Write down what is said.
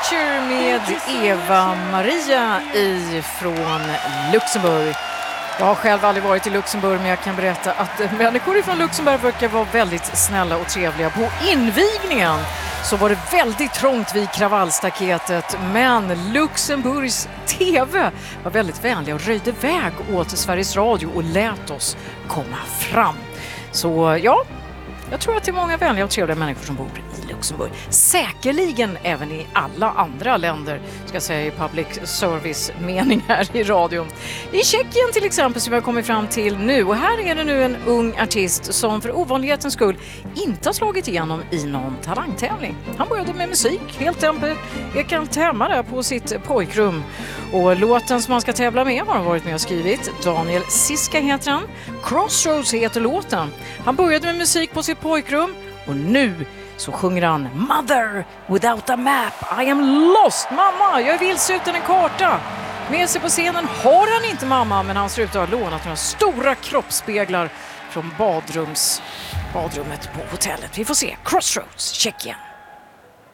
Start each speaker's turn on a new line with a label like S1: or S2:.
S1: Nature med Eva-Maria ifrån Luxemburg. Jag har själv aldrig varit i Luxemburg, men jag kan berätta att människor från Luxemburg verkar vara väldigt snälla och trevliga. På invigningen så var det väldigt trångt vid kravallstaketet, men Luxemburgs TV var väldigt vänliga och röjde väg åt Sveriges Radio och lät oss komma fram. Så ja, jag tror att det är många vänliga och trevliga människor som bor i Luxemburg. Säkerligen även i alla andra länder, ska jag säga, i public service-mening här i radion. I Tjeckien till exempel, som jag kommit fram till nu. Och här är det nu en ung artist som för ovanlighetens skull inte har slagit igenom i någon talangtävling. Han började med musik, helt enkelt hemma där på sitt pojkrum. Och låten som han ska tävla med har han varit med och skrivit. Daniel Siska heter han. Crossroads heter låten. Han började med musik på sitt pojkrum och nu så sjunger han Mother without a map, I am lost. Mamma, jag är vilse utan en karta. Med sig på scenen har han inte mamma, men han ser ut att ha lånat några stora kroppsspeglar från badrummet på hotellet. Vi får se. Crossroads, Tjeckien.